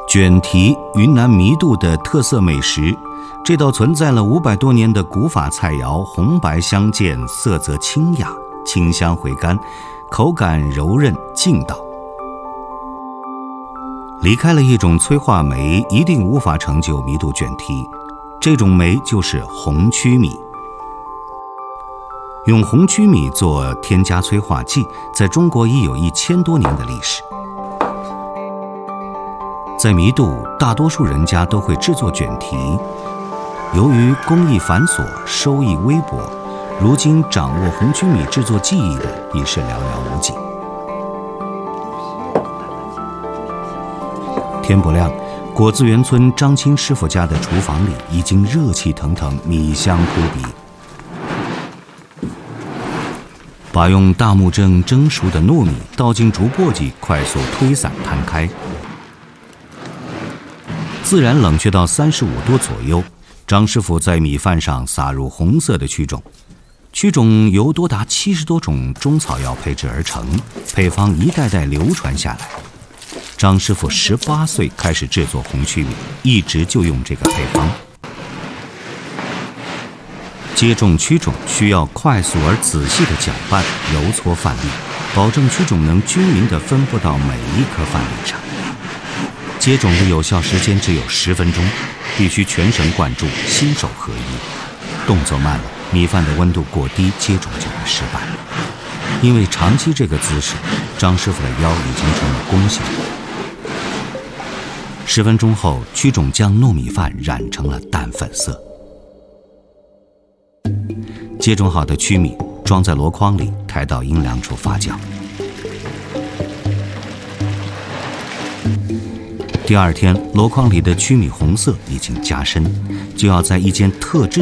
卷蹄，云南弥渡的特色美食。这道存在了500多年的古法菜肴，红白相间，色泽清雅，清香回甘，口感柔韧劲道。离开了一种催化酶，一定无法成就弥肚卷蹄。这种酶就是红曲米。用红曲米做添加催化剂，在中国已有1000多年的历史。在弥肚，大多数人家都会制作卷蹄。由于工艺繁琐，收益微薄，如今掌握红曲米制作技艺的已是寥寥无几。天不亮，果子园村张青师傅家的厨房里已经热气腾腾，米香扑鼻。把用大木蒸蒸熟的糯米倒进竹簸箕，快速推散摊开，自然冷却到35度左右。张师傅在米饭上撒入红色的曲种，曲种由多达70多种中草药配制而成，配方一代代流传下来。张师傅18岁开始制作红曲米，一直就用这个配方。接种曲种需要快速而仔细的搅拌、揉搓饭粒，保证曲种能均匀地分布到每一颗饭粒上。接种的有效时间只有10分钟，必须全神贯注，心手合一。动作慢了，米饭的温度过低，接种就会失败。因为长期这个姿势，张师傅的腰已经成了弓形。10分钟后，曲种将糯米饭染成了淡粉色。接种好的曲米装在箩筐里，抬到阴凉处发酵。第2天，箩筐里的曲米红色已经加深，就要在一间特制